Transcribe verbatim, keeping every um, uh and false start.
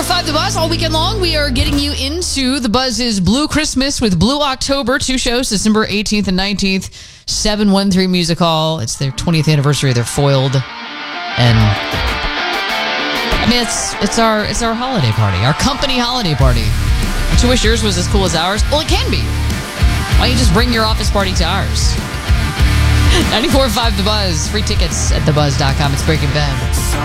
ninety-four point five The Buzz. All weekend long, we are getting you into The Buzz's Blue Christmas with Blue October. Two shows, December eighteenth and nineteenth. seven one three Music Hall. It's their twentieth anniversary. They're foiled. And I mean, it's it's our it's our holiday party, our company holiday party. Don't you wish yours was as cool as ours? Well, it can be. Why don't you just bring your office party to ours? ninety-four point five The Buzz. Free tickets at the buzz dot com. It's Breaking Bad.